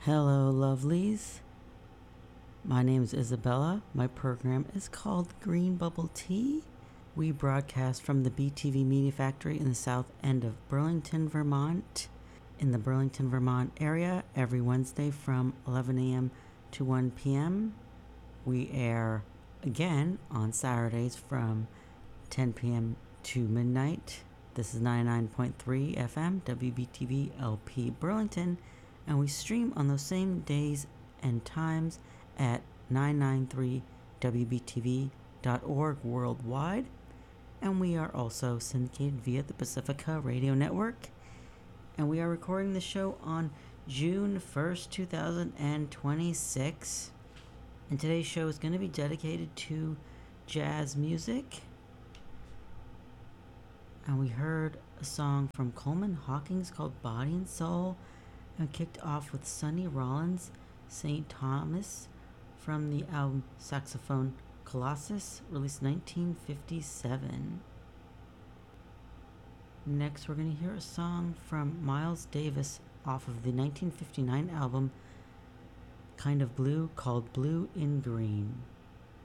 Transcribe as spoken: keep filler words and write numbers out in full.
Hello, lovelies. My name is Isabella. My program is called Green Bubble Tea. We broadcast from the B T V Media Factory in the south end of Burlington, Vermont. In the Burlington, Vermont area, every Wednesday from eleven a.m. to one p.m. We air again on Saturdays from ten p.m. to midnight. This is ninety-nine point three F M, W B T V L P Burlington, and we stream on those same days and times at nine ninety-three W B T V dot org worldwide. And we are also syndicated via the Pacifica Radio Network. And we are recording the show on June first, two thousand twenty-six. And today's show is going to be dedicated to jazz music. And we heard a song from Coleman Hawkins called Body and Soul, and kicked off with Sonny Rollins' Saint Thomas from the album Saxophone Colossus, released nineteen fifty-seven. Next, we're going to hear a song from Miles Davis off of the nineteen fifty-nine album Kind of Blue, called Blue in Green.